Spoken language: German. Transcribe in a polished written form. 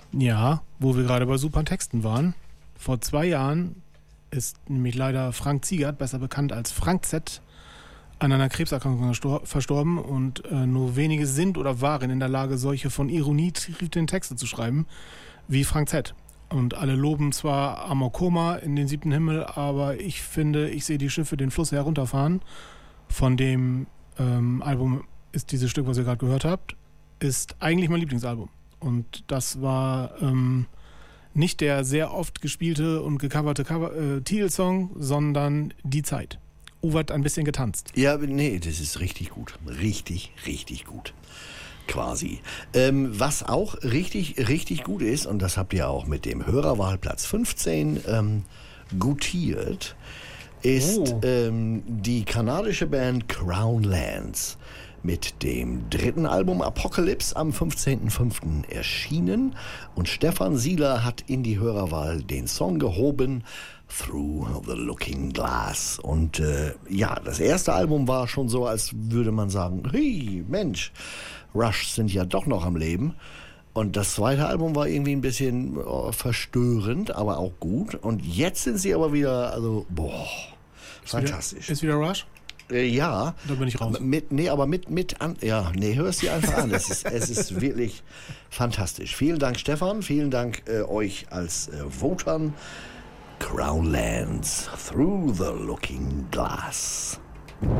Ja, wo wir gerade bei super Texten waren. Vor 2 Jahren ist nämlich leider Frank Ziegert, besser bekannt als Frank Z., an einer Krebserkrankung verstorben und nur wenige sind oder waren in der Lage, solche von Ironie triefenden Texte zu schreiben, wie Frank Z. Und alle loben zwar Amokoma in den 7. Himmel, aber ich finde, ich sehe die Schiffe den Fluss herunterfahren. Von dem Album ist dieses Stück, was ihr gerade gehört habt, ist eigentlich mein Lieblingsalbum. Und das war nicht der sehr oft gespielte und gecoverte Titelsong, sondern Die Zeit. Uwe hat ein bisschen getanzt. Ja, nee, das ist richtig gut. Richtig, richtig gut. Quasi. Was auch richtig, richtig gut ist, und das habt ihr auch mit dem Hörerwahlplatz 15 gutiert, ist die kanadische Band Crownlands mit dem 3. Album Apocalypse am 15.05. erschienen. Und Stefan Sieler hat in die Hörerwahl den Song gehoben, Through the Looking Glass. Und ja, das erste Album war schon so, als würde man sagen, hey, Mensch, Rush sind ja doch noch am Leben. Und das zweite Album war irgendwie ein bisschen verstörend, aber auch gut. Und jetzt sind sie aber wieder, also, fantastisch. Ist wieder Rush? Ja. Da bin ich raus. Hörst sie einfach an. Es ist wirklich fantastisch. Vielen Dank, Stefan. Vielen Dank euch als Votern. Crownlands, Through the Looking Glass.